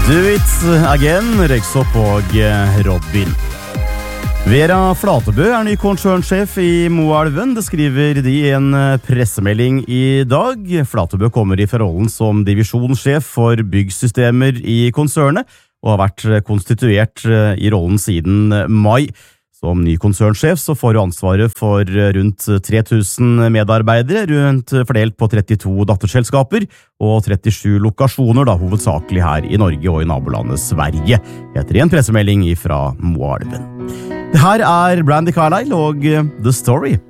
Do It Again, Røyksopp og Robin. Vera Flatebø ny konsernsjef i Moelven, det skriver de i en pressemelding i dag. Flatebø kommer i rollen som divisjonssjef for byggsystemer i konsernet, og har vært konstituert i rollen siden mai. Som ny konsernsjef så får du ansvaret for rundt 3000 medarbeidere, fordelt på 32 datterselskaper og 37 lokasjoner, hovedsakelig her i Norge og i nabolandet Sverige, etter en pressemelding fra Moelven. Det her Brandy Carlile og The Story.